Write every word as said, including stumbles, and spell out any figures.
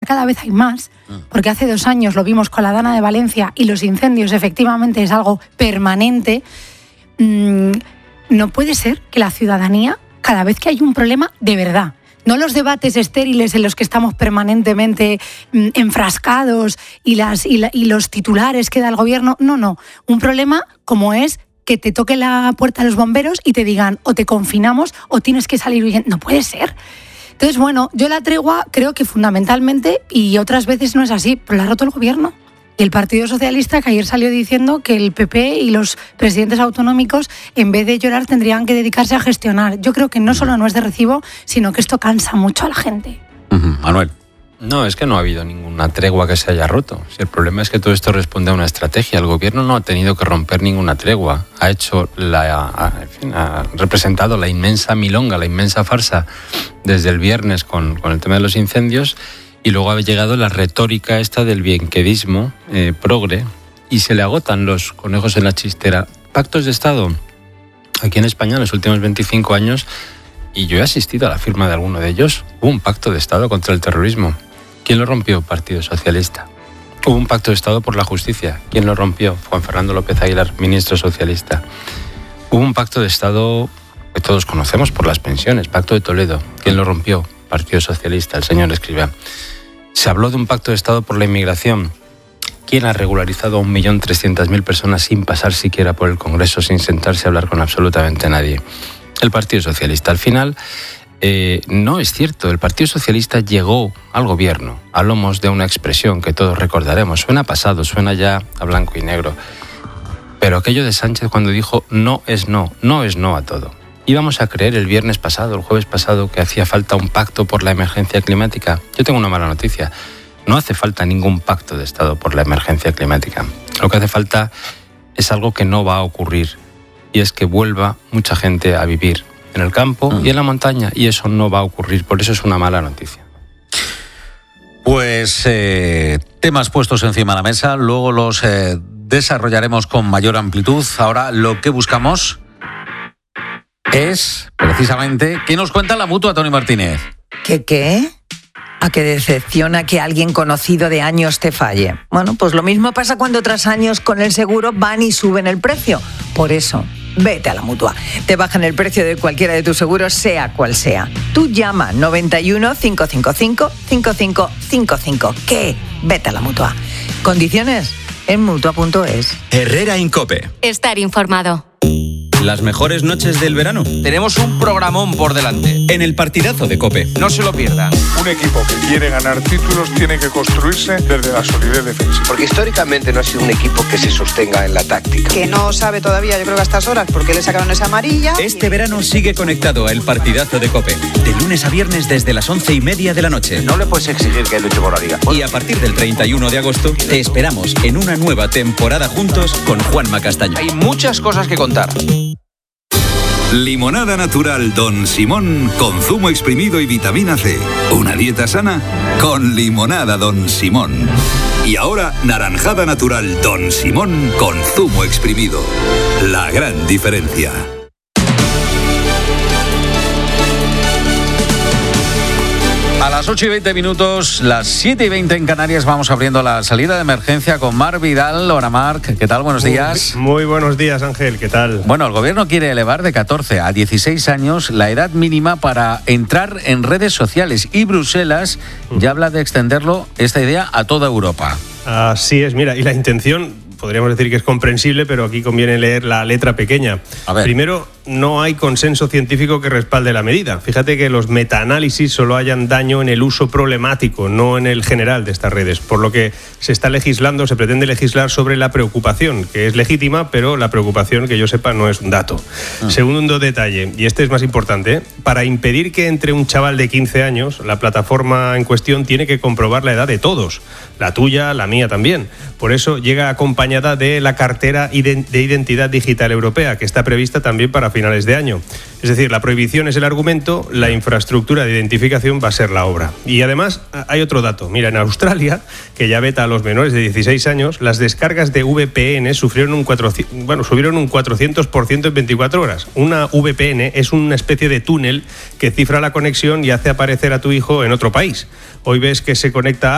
cada vez hay más, porque hace dos años lo vimos con la Dana de Valencia y los incendios efectivamente es algo permanente. Mm, no puede ser que la ciudadanía, cada vez que hay un problema, de verdad, no los debates estériles en los que estamos permanentemente mm, enfrascados y, las, y, la, y los titulares que da el gobierno, no, no, un problema como es que te toque la puerta a los bomberos y te digan o te confinamos o tienes que salir huyendo. No puede ser. Entonces, bueno, yo la tregua creo que fundamentalmente, y otras veces no es así, pero la ha roto el gobierno. Y el Partido Socialista, que ayer salió diciendo que el P P y los presidentes autonómicos, en vez de llorar, tendrían que dedicarse a gestionar. Yo creo que no solo no es de recibo, sino que esto cansa mucho a la gente. Uh-huh. Manuel. No, es que no ha habido ninguna tregua que se haya roto. Si el problema es que todo esto responde a una estrategia. El gobierno no ha tenido que romper ninguna tregua. Ha hecho la, ha, en fin, ha representado la inmensa milonga, la inmensa farsa desde el viernes con, con el tema de los incendios, y luego ha llegado la retórica esta del bienquedismo eh, progre, y se le agotan los conejos en la chistera. Pactos de Estado aquí en España en los últimos veinticinco años, y yo he asistido a la firma de alguno de ellos. Hubo un pacto de Estado contra el terrorismo. ¿Quién lo rompió? Partido Socialista. Hubo un pacto de Estado por la justicia. ¿Quién lo rompió? Juan Fernando López Aguilar, ministro socialista. Hubo un pacto de Estado que todos conocemos por las pensiones, Pacto de Toledo. ¿Quién lo rompió? Partido Socialista, el señor Escrivá. Se habló de un pacto de Estado por la inmigración. ¿Quién ha regularizado a un millón trescientas mil personas sin pasar siquiera por el Congreso, sin sentarse a hablar con absolutamente nadie? El Partido Socialista. Al final, eh, no es cierto. El Partido Socialista llegó al gobierno a lomos de una expresión que todos recordaremos. Suena pasado, suena ya a blanco y negro. Pero aquello de Sánchez cuando dijo no es no, no es no a todo. Íbamos a creer el viernes pasado, el jueves pasado, que hacía falta un pacto por la emergencia climática. Yo tengo una mala noticia. No hace falta ningún pacto de Estado por la emergencia climática. Lo que hace falta es algo que no va a ocurrir, y es que vuelva mucha gente a vivir en el campo uh-huh. y en la montaña, y eso no va a ocurrir. Por eso es una mala noticia. Pues eh, temas puestos encima de la mesa, luego los eh, desarrollaremos con mayor amplitud. Ahora lo que buscamos es, precisamente, ¿qué nos cuenta la Mutua, Tony Martínez? ¿Qué qué? ¿A qué decepciona que alguien conocido de años te falle? Bueno, pues lo mismo pasa cuando tras años con el seguro van y suben el precio. Por eso, vete a la Mutua. Te bajan el precio de cualquiera de tus seguros, sea cual sea. Tú llama noventa y uno, cinco cinco cinco, cinco cinco cinco cinco. ¿Qué? Vete a la Mutua. Condiciones en mutua punto es. Herrera Incope. Estar informado. Las mejores noches del verano. Tenemos un programón por delante. En el partidazo de COPE. No se lo pierdan. Un equipo que quiere ganar títulos tiene que construirse desde la solidez defensiva. Porque históricamente no ha sido un equipo que se sostenga en la táctica. Que no sabe todavía, yo creo que a estas horas, por qué le sacaron esa amarilla. Este verano sigue conectado a el partidazo de COPE. De lunes a viernes desde las once y media de la noche. No le puedes exigir que luche por la liga. Y a partir del treinta y uno de agosto te esperamos en una nueva temporada juntos con Juanma Castaño. Hay muchas cosas que contar. Limonada natural Don Simón con zumo exprimido y vitamina C. Una dieta sana con limonada Don Simón. Y ahora naranjada natural Don Simón con zumo exprimido. La gran diferencia. A las ocho y veinte minutos, las siete y veinte en Canarias, vamos abriendo la salida de emergencia con Marc Vidal. Hola Marc, ¿qué tal? Buenos días. Muy, muy buenos días, Ángel, ¿qué tal? Bueno, el gobierno quiere elevar de catorce a dieciséis años la edad mínima para entrar en redes sociales, y Bruselas ya habla de extenderlo, esta idea, a toda Europa. Así es, mira, y la intención, podríamos decir que es comprensible, pero aquí conviene leer la letra pequeña. A ver. Primero, no hay consenso científico que respalde la medida. Fíjate que los metaanálisis solo hallan daño en el uso problemático, no en el general de estas redes, por lo que se está legislando, se pretende legislar sobre la preocupación, que es legítima, pero la preocupación, que yo sepa, no es un dato. Ah. Segundo detalle, y este es más importante, ¿eh? Para impedir que entre un chaval de quince años, la plataforma en cuestión tiene que comprobar la edad de todos, la tuya, la mía también. Por eso llega acompañada de la cartera de identidad digital europea, que está prevista también para finales de año. Es decir, la prohibición es el argumento, la infraestructura de identificación va a ser la obra. Y además hay otro dato. Mira, en Australia, que ya veta a los menores de dieciséis años, las descargas de V P N sufrieron un cuatrocientos, bueno, subieron un cuatrocientos por ciento en veinticuatro horas. Una V P N es una especie de túnel que cifra la conexión y hace aparecer a tu hijo en otro país. Hoy ves que se conecta a